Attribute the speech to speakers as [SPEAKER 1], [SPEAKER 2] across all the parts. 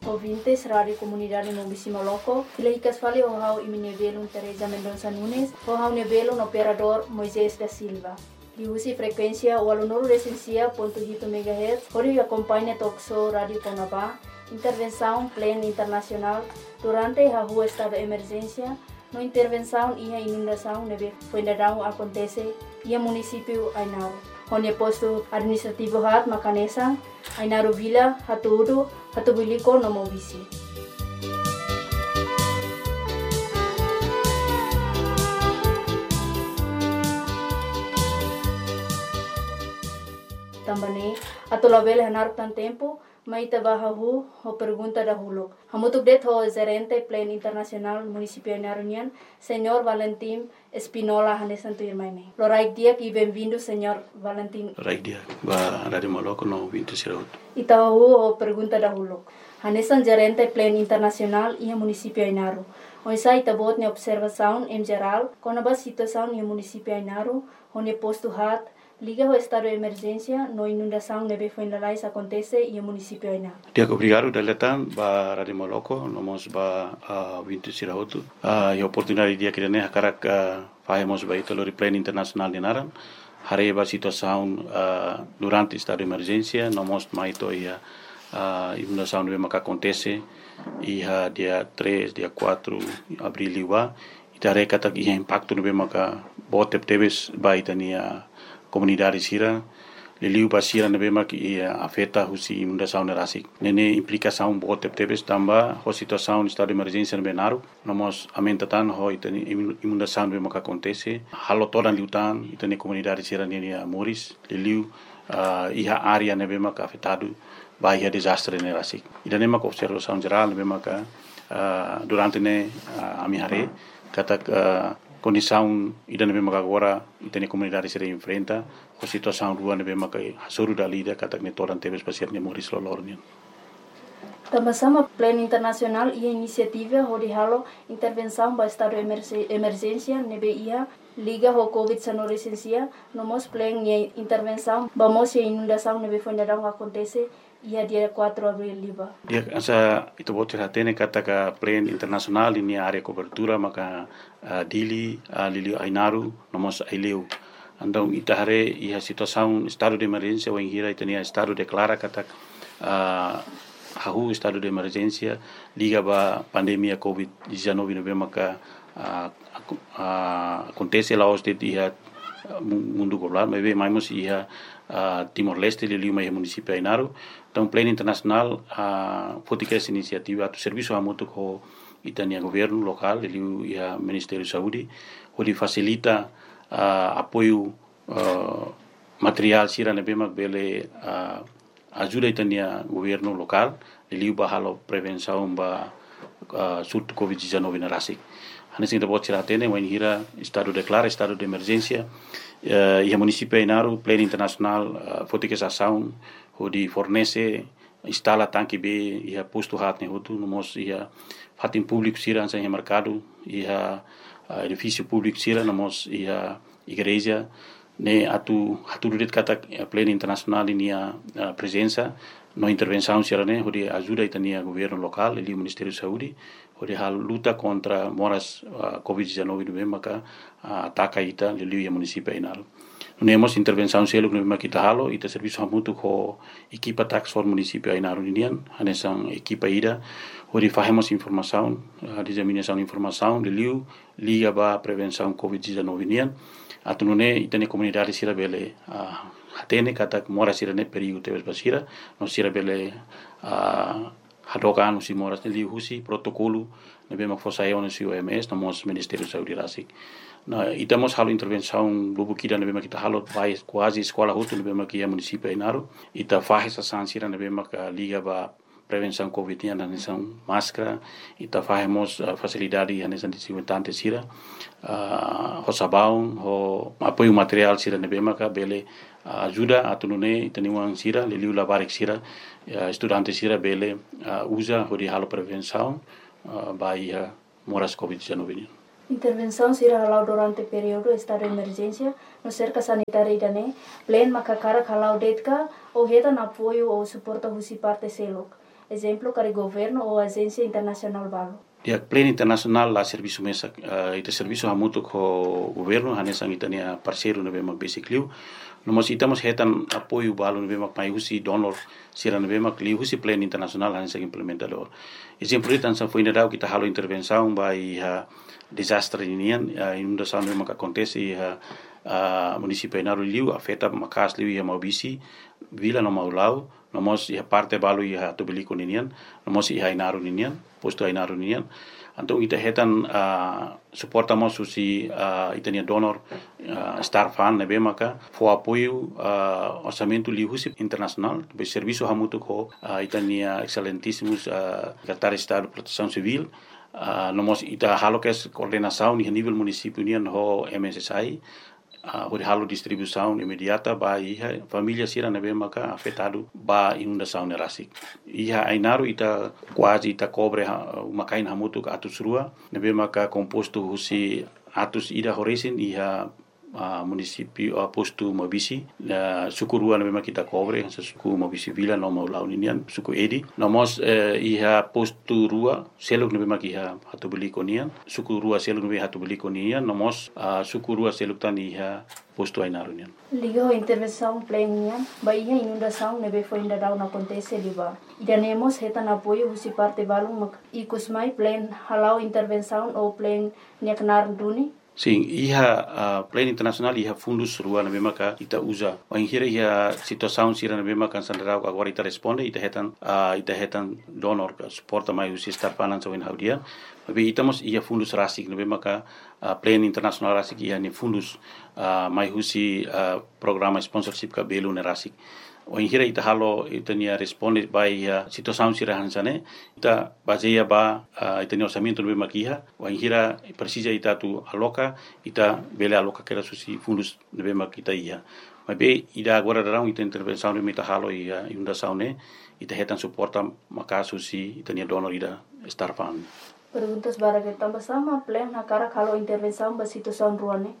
[SPEAKER 1] ouvintes Rádio Comunidade Mobisimo Loco, Filhicas fale o hau iminebelo Teresa Mendonça Nunes, o hau nebelo no operador Moisés da Silva. Diusi frequência o aluno recensia .8 MHz, onde acompanha Toxo Rádio Conabá, intervenção plena internacional durante a rua estado de emergência, no intervenção e a inundação neve fuendadão acontece e a município Ainaro. Onde posto administrativo hat Macanesa, Ainaro Vila, Hatudu, Hatubiliko no Mobisi. Também, atolabele hanar tan tempo, maita bahahu ho pergunta dahulu. Hamutuk det ho gerente plan internacional municipio Narunian, Senhor Valentim Espinola Hanesanto Irmaine. Loraik dia e bem-vindo, Senhor Valentim.
[SPEAKER 2] Raik dia, ba Rádio Moloco no 20 Siraut.
[SPEAKER 1] Itahu ho pergunta dahulu. Hanesan gerente plan internacional e municipio Inaru. Onsa itabot ne observação em geral, com a situação no municipio Inaru, onde posto hat liga o estado de emergência, no inundação neve fuendalais acontece e o município ainda.
[SPEAKER 2] Dia obrigado deletan ba Rádio Moloco, nomos ba 20 Siraut. E oportunidade dia que ne hakarak fazemos ba italo plan internacional de Naran. Hare ba situação durante estado de emergência, nomos maito ia inundação neve maka acontece e dia 3, dia 4 abril liwa. Itare kata ia impacto neve maka botep teves ba itania comunidade sira liliu basira nebema que afeta husi inundação nerasik nene implicação bote tebes tamba ho situação estado de emergência no Benaru nomos amentatan ho itani inundação nebema que acontece halo todan liutan itani comunidade sira nene Moris liliu iha área nebema que afetado vai desastre nerasik idanema ko observação geral nebema que durante ne amihare kata condição ida nebe maka agora itene comunidade se enfrenta a situação rua nebe maka hasuru dalida kata ne toran tebes pasiat ne Moris lolornian.
[SPEAKER 1] Também plano internacional e iniciativa onde halo intervenção para estado de emergência nebe ia liga ho COVID-19 licencia nomos plan e intervenção vamos e inundação nebe fuendadão acontece ia dia 4 abril liba.
[SPEAKER 2] Dia asa itu bote hatene kata ka plan internasional ini area cobertura maka Dili Lili Ainaru nomos Aileu. Andong itahare ia situação estado de emergência ou hira itania estado declara kata hahu estado de emergência liga ba pandemia COVID-19 nebe maka acontece lá os de dia mundo global mas bem mais ia Timor-Leste liliu mai município Ainaro então plano internacional fotica essa iniciativa do serviço amutu ko itania governo local liliu ia Ministério da Saúde onde facilita apoio material sira nebema bele ajuda itania governo local liliu bahalo prevenção ba surto COVID-19 na rasik hanesin da bot sira tene wen hira estado declara estado de emergência e a município Ainaro plano internacional fotica essa ação onde fornece instala tanque B e a posto hat ne hotu nomos ia fatin público sira sem mercado e a edifício público sira nomos ia igreja ne atu det kata plano internacional ini a presença no intervenção sira ne onde ajuda itania governo local e o Ministério da Saúde onde hal luta contra moras COVID-19 no maka ataca ita liliu ia município Ainaro. Nemos intervenção selo no maka kita halo ita serviço hamutu ko equipa tax for município Ainaro indian hanesan equipa ida onde fazemos informação disseminação de informação liliu liga ba prevenção COVID-19 indian atunune itane comunidade sira bele hatene kata mora sira ne perigo tebes basira no sira bele hadokan usi moras nili husi protokolo nebe mak fosayo no si OMS nomos Ministério da Saúde rasik na itamos halo intervenção lubu kida nebe mak kita halo vai quase escola hutu nebe mak ia município Ainaro ita faz essa sansira nebe mak liga ba prevenção COVID na nessa máscara ita fazemos facilidade na nessa desinfetante sira ho sabão ho apoio material sira nebe mak bele ajuda atunune itaniwang sira liliu labarik sira estudante sira bele usa hodi halo prevenção baia moras COVID-19.
[SPEAKER 1] Intervenção sira halau durante período estado de emergência no cerca sanitária idane plan makakara halau detka ou heta na apoio ou suporta husi parte selok exemplo para governo ou agência internacional balo.
[SPEAKER 2] Dia pleno internacional lá serviço mesa ita serviço hamutu ko governo hanesang itania parceiro na bema basically nós estamos retan apoio balo na bema pai husi donor sira na bema kli husi pleno internacional hanesang implementador exemplo itan sa foi na kita halo intervenção by desastre inian inundação bema que acontece município Inaru liu afeta makas liu ia maubisi vila no maulau nomos ia parte balu ia tobeliko ninian nomos ia Inaru ninian posto Inaru ninian então ita hetan suportamos susi itania donor star fan nebe maka fo apoio orçamento liu husi internacional be serviço hamutu ko itania excelentíssimos secretário de estado de proteção civil nomos ita halo kes coordenação ni nível município nian ho MSSI Ori halo distribuição imediata ba iha família sira nebe maka afetado ba inundação nerasik iha Inaru ita quase ita cobre makain hamutu ka atus rua nebe maka composto husi atus ida horesin iha município posto Mobisi suku rua nebe maka kita cobre suku Mobisi vila no mau ninian suku edi nomos iha posto rua seluk nebe maka iha hatubeli konian suku rua seluk nebe hatubeli konian nomos suku rua seluk tan iha posto Inaru nian
[SPEAKER 1] liga intervenção plenian ba iha inundação nebe foi ainda down acontece liba idanemos hetan apoio husi parte balung ikusmai plan halau intervenção ou plan neknar duni.
[SPEAKER 2] Sim, iha plano internacional iha fundos rua na bema ka ita usa. Wanghira iha situação sira na bema kan sandrau agora ita responde ita hetan donor ka suporta mai usi star finance win haudia. Tapi itamos iha fundos rasik na bema ka plano internacional rasik iha ni fundos mai usi programa sponsorship ka belu na rasik. Wanghira ita halo ita nia responde by situação sira hansane ita baseia ba ita ni orçamento no makiha wanghira precisa ita tu aloca ita bele aloca que era susi fundos no makita ia mas be ida agora darão ita intervenção no ita halo ia inundação ne ita hetan suporta maka susi ita ni donor ida star fund.
[SPEAKER 1] Perguntas bara que tambah sama plan na cara kalau intervenção ba situação ruane.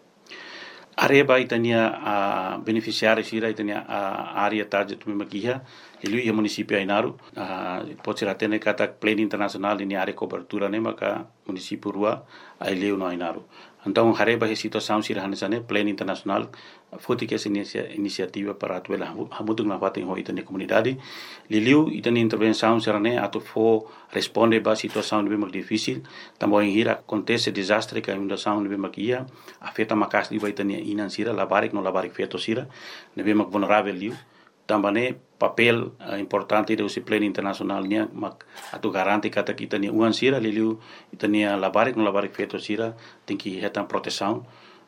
[SPEAKER 2] Areba itania beneficiário sira itania área target makiha ilu ia município Inaru pode ser até kata plano internacional ini área cobertura ne maka município rua aileu no Inaru então areba a situação sira hanesane plano internacional foi que essa iniciativa para atuela hamutung na fatin ho itania comunidade liu itania intervenção sira ne atu fo responde ba situação bem mais difícil também hira acontece desastre que inundação bem makia afeta makas liu itania inan sira labarik no labarik feto sira bem mais vulnerável liu também papel importante do plano internacional nia mak atu garanti kata kita ni uan sira liu itania labarik no labarik feto sira tem que hetan proteção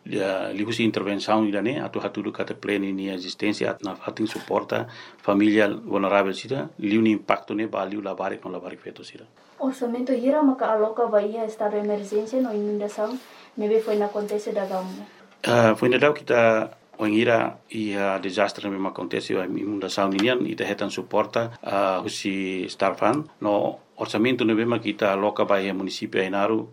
[SPEAKER 2] liu si intervenção idane atu hatudu kata plano ni existência na fatin suporta família vulnerável sira liu ni impacto ne ba liu labarik no labarik feto sira
[SPEAKER 1] orçamento hira maka aloca Bahia estado de emergência no inundação neve foi na acontece da gauna
[SPEAKER 2] foi na dau kita Wangira ia desastre memang acontece a inundação ninian ita hetan suporta husi star fund no orçamento ne bema kita aloca Bahia município Inaru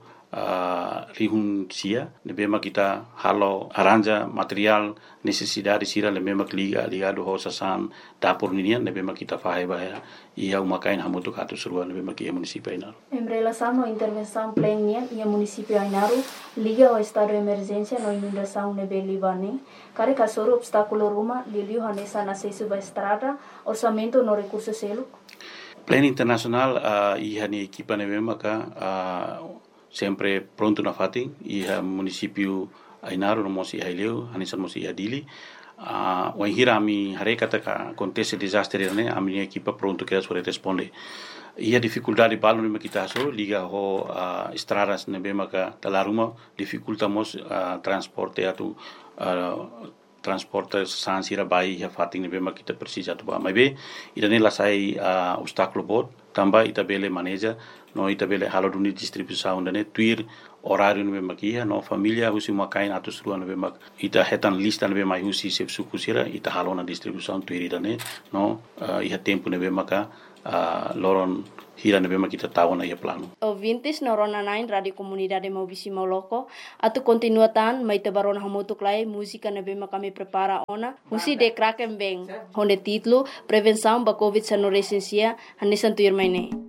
[SPEAKER 2] rihun sia ne bema kita halo aranja material necessidade sira le bema ligado ho sasan dapur ninian ne bema kita fahe Bahia ia umakain hamutu katu surua ne bema kia município Inaru
[SPEAKER 1] em relação à intervenção plenian ia município Inaru liga ao estado de emergência no inundação ne belibane kare kasoro obstáculo ruma liliu hanesa na seisuba estrada orçamento no recurso selo
[SPEAKER 2] plano internacional ia ni equipa ne bema ka sempre pronto na fatin iha município Inaru no mosi haileu hanisan mosi adili wanhira ami harekata ka acontece desastre ne ami equipa pronto que sobre responde ia dificuldade balu ne kita so liga ho estradas ne bema ka talaruma dificultamos transporte atu transporte sansira bai ha fatin ne bema kita precisa tu ba mai be idane la sai obstáculo bot tamba ita bele maneja no ita bele halo duni distribuição dane tuir horário no bema kia no família husi makain atus rua no bema ita hetan lista no bema husi se suku sira ita halo na distribuição tuir dane no iha tempo no bema ka loron hira nebema kita tahu na ia plano.
[SPEAKER 1] Ouvintes na Rona 9 Radio Comunidade Maubisi Mauloko, atu continuatan mai te barona hamutuk lai música nebema kami prepara ona, musi de kraken beng, honde titlo prevenção ba Covid-19 hanesan tuir maine.